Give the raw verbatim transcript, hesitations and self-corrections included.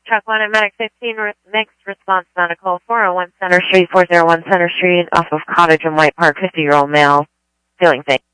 Truck one at Medic fifteen, re- mixed response medical, four oh one Center Street, four oh one Center Street, off of Cottage and White Park, fifty-year-old male, feeling safe.